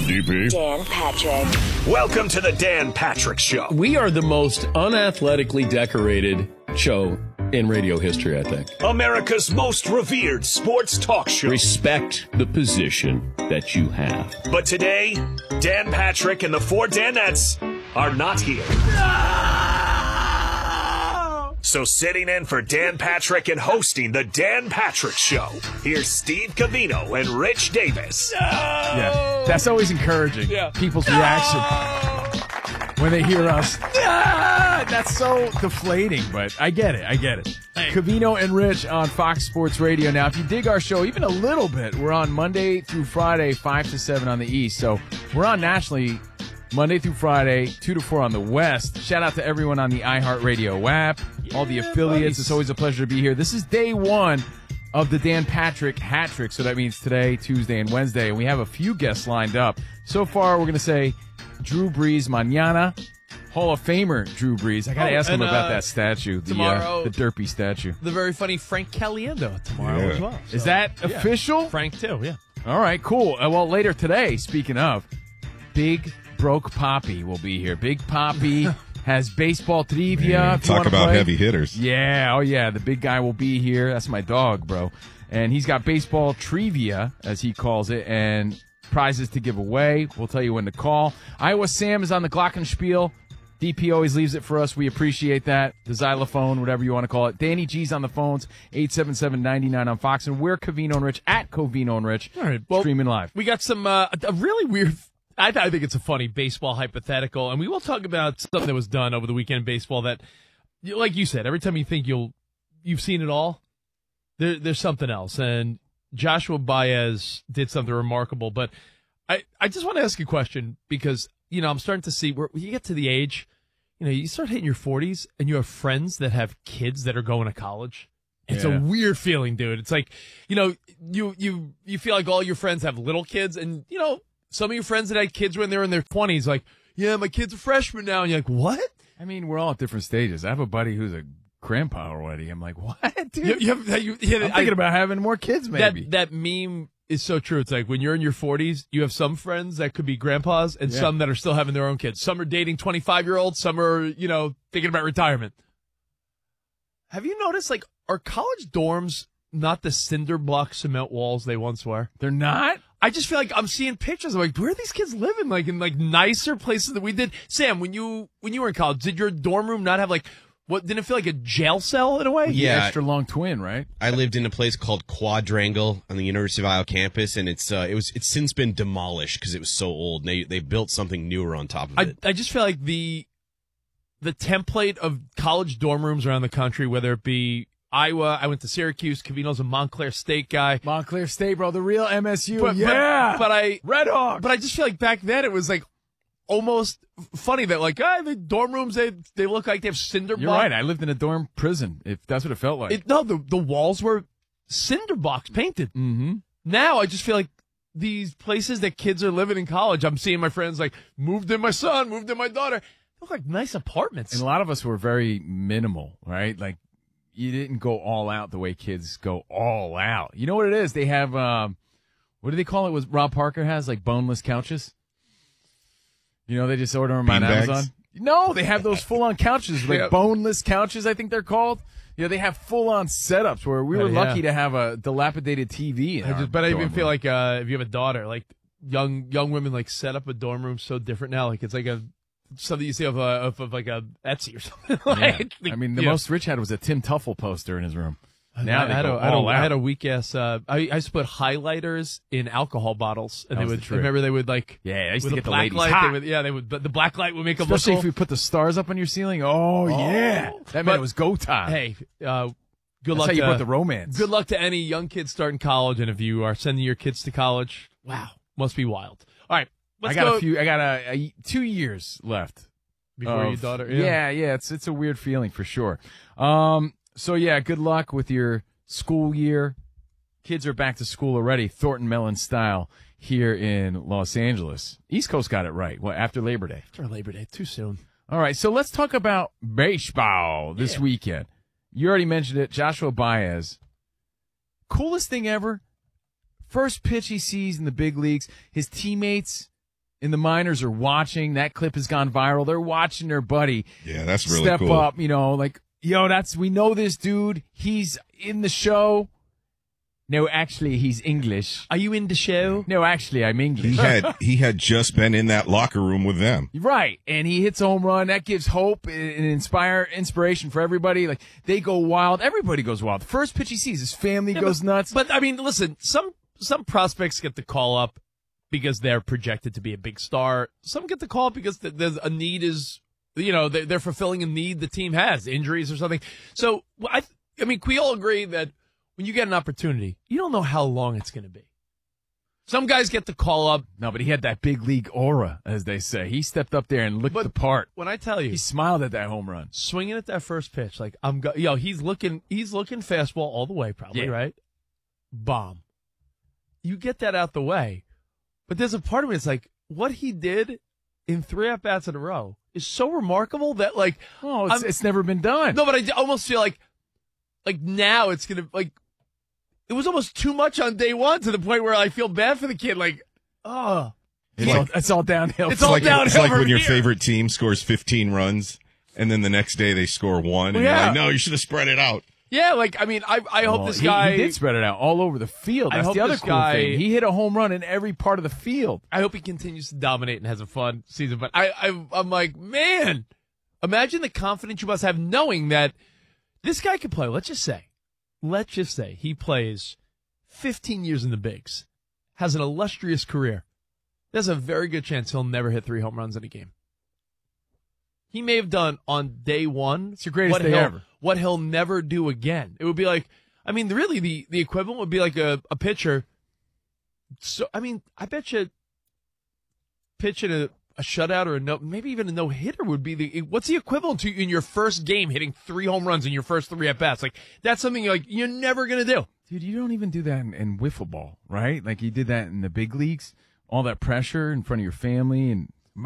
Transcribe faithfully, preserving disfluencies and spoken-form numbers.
D P. Dan Patrick. Welcome to the Dan Patrick Show. We are the most unathletically decorated show in radio history, I think. America's most revered sports talk show. Respect the position that you have. But today, Dan Patrick and the four Danettes are not here. No! So sitting in for Dan Patrick and hosting the Dan Patrick Show, here's Steve Covino and Rich Davis. No! Yeah, that's always encouraging. Yeah. People's no! reaction when they hear us. Ah! That's so deflating, but I get it. I get it. Hey. Covino and Rich on Fox Sports Radio. Now, if you dig our show even a little bit, we're on Monday through Friday, five to seven on the East. So we're on nationally Monday through Friday, two to four on the West. Shout out to everyone on the iHeartRadio app, yeah, all the affiliates. Nice. It's always a pleasure to be here. This is day one of the Dan Patrick hat trick. So that means today, Tuesday, and Wednesday. And we have a few guests lined up. So far, we're going to say Drew Brees mañana. Hall of Famer Drew Brees. I got to oh, ask him and, about uh, that statue, the, tomorrow, uh, the derpy statue. The very funny Frank Caliendo tomorrow yeah. as well. So, is that yeah. official? Frank, too, yeah. All right, cool. Uh, well, later today, speaking of, Big Broke Poppy will be here. Big Poppy has baseball trivia. Man, talk about play. heavy hitters. Yeah, oh yeah, the big guy will be here. That's my dog, bro. And he's got baseball trivia, as he calls it, and prizes to give away. We'll tell you when to call. Iowa Sam is on the Glockenspiel. D P always leaves it for us. We appreciate that. The xylophone, whatever you want to call it. Danny G's on the phones, eight seven seven, nine nine on Fox. And we're Covino and Rich, at Covino and Rich, All right, well, streaming live. We got some, uh, a really weird, I, th- I think it's a funny baseball hypothetical. And we will talk about something that was done over the weekend in baseball that, like you said, every time you think you'll, you've seen it all, there, there's something else. And Joshua Baez did something remarkable. But I, I just want to ask you a question because, you know, I'm starting to see where you get to the age, you know, you start hitting your forties and you have friends that have kids that are going to college. It's yeah. a weird feeling, dude. It's like, you know, you, you, you feel like all your friends have little kids and, you know, some of your friends that had kids when they were in their twenties, like, yeah, my kid's a freshman now. And you're like, what? I mean, we're all at different stages. I have a buddy who's a grandpa already. I'm like, what, dude? You, you have, you, you, I'm thinking I, about having more kids, maybe. That, that meme is so true. It's like when you're in your forties, you have some friends that could be grandpas and yeah. some that are still having their own kids. Some are dating twenty-five-year-olds. Some are, you know, thinking about retirement. Have you noticed, like, are college dorms not the cinder block cement walls they once were? They're not? I just feel like I'm seeing pictures. I'm like, where are these kids living? Like, in, like, nicer places that we did. Sam, when you when you were in college, did your dorm room not have, like, what, didn't it feel like a jail cell in a way? Yeah. The extra long twin, right? I lived in a place called Quadrangle on the University of Iowa campus, and it's uh, it was it's since been demolished because it was so old. And they they built something newer on top of I, it. I just feel like the the template of college dorm rooms around the country, whether it be Iowa, I went to Syracuse, Covino's a Montclair State guy. Montclair State, bro, the real M S U. But, yeah, but, but I Red Hawks. But I just feel like back then it was like almost funny that, like, ah, the dorm rooms, they they look like they have cinder blocks. You're right. I lived in a dorm prison, if that's what it felt like. It, no, the, the walls were cinder blocks painted. Mm-hmm. Now I just feel like these places that kids are living in college, I'm seeing my friends, like, moved in my son, moved in my daughter. They look like nice apartments. And a lot of us were very minimal, right? Like, you didn't go all out the way kids go all out. You know what it is? They have, um, what do they call it? What Rob Parker has, like boneless couches. You know, they just order them on Beanbags? Amazon. No, they have those full-on couches, like yeah. boneless couches, I think they're called. You know, they have full-on setups where we were uh, yeah. lucky to have a dilapidated T V. In I our just, but I even room. feel like uh, if you have a daughter, like young young women, like set up a dorm room so different now. Like it's like a something you see of, a, of, of like a Etsy or something. like, yeah. I mean, the yeah. most Rich had was a Tim Tuffle poster in his room. Now I, they had go a, I, had a, all I out. had a weak ass. Uh, I, I used to put highlighters in alcohol bottles, and That they was would the trick. remember they would like Yeah, I used with to a get the black ladies light. hot. They would, yeah, they would. But the black light would make them Especially look if you put the stars up on your ceiling. Oh, yeah, that meant But- it was go time. Hey, uh, good That's luck. how you to, brought the romance. Good luck to any young kids starting college, and if you are sending your kids to college, wow, must be wild. All right, let's I got go a few. I got a, a two years left before of- your daughter. Yeah. yeah, It's it's a weird feeling for sure. Um, so yeah, good luck with your school year. Kids are back to school already, Thornton Mellon style here in Los Angeles. East Coast got it right. What, after Labor Day? After Labor Day, too soon. All right, so let's talk about baseball this Yeah. weekend. You already mentioned it, Joshua Baez. Coolest thing ever. First pitch he sees in the big leagues. His teammates in the minors are watching. That clip has gone viral. They're watching their buddy. Yeah, that's really step cool. up, you know, like, yo, that's, we know this dude. He's in the show. No, actually, he's English. Are you in the show? No, actually, I'm English. He had he had just been in that locker room with them. Right, and he hits a home run. That gives hope and inspire inspiration for everybody. Like, they go wild. Everybody goes wild. The first pitch he sees, his family Yeah, goes but, nuts. But I mean, listen, some some prospects get the call up because they're projected to be a big star. Some get the call up because th- there's a need is, you know, they're, they're fulfilling a need the team has, injuries or something. So I, I mean, can we all agree that when you get an opportunity, you don't know how long it's going to be. Some guys get the call up. No, but he had that big league aura, as they say. He stepped up there and looked But the part. When I tell you, He smiled at that home run. swinging at that first pitch, like I'm, go- yo, he's looking, he's looking fastball all the way, probably, Yeah. right? Bomb. You get that out the way, but there's a part of me that's like, what he did in three at bats in a row is so remarkable that, like, Oh, it's, I'm- it's never been done. no, but I almost feel like, like now it's gonna like, it was almost too much on day one to the point where I feel bad for the kid. Like, oh, It's, like- all, it's all downhill. It's all like, downhill it's like from when your here. favorite team scores fifteen runs, and then the next day they score one, and Yeah. you're like, no, you should have spread it out. yeah. Like, I mean, I, I hope Well, this he- guy. he, did spread it out all over the field. I That's hope the other this cool guy- thing. He hit a home run in every part of the field. I hope he continues to dominate and has a fun season. But I, I, I'm like, man, imagine the confidence you must have knowing that this guy could play. Let's just say, let's just say he plays fifteen years in the bigs, has an illustrious career. There's a very good chance he'll never hit three home runs in a game. He may have done on day one It's your greatest what day he'll, ever. what he'll never do again. It would be like, I mean, really, the, the equivalent would be like a, a pitcher. So, I mean, I bet you pitching a, a shutout or a no, maybe even a no hitter would be the, what's the equivalent to in your first game hitting three home runs in your first three at bats? Like, that's something you're like, you're never going to do. Dude, you don't even do that in, in wiffle ball, right? Like, you did that in the big leagues. All that pressure in front of your family and